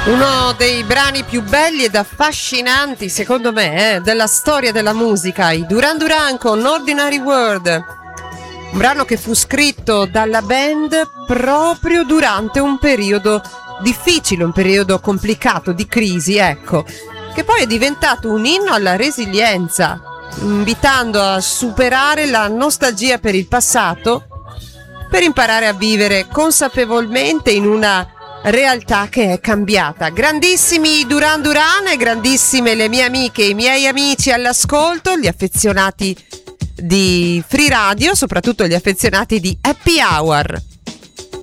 Uno dei brani più belli ed affascinanti, secondo me, della storia della musica, i Duran Duran con Ordinary World. Un brano che fu scritto dalla band proprio durante un periodo difficile, un periodo complicato di crisi, ecco, che poi è diventato un inno alla resilienza, invitando a superare la nostalgia per il passato per imparare a vivere consapevolmente in una realtà che è cambiata. Grandissimi Duran Duran e grandissime le mie amiche e i miei amici all'ascolto, gli affezionati di Free Radio, soprattutto gli affezionati di Happy Hour.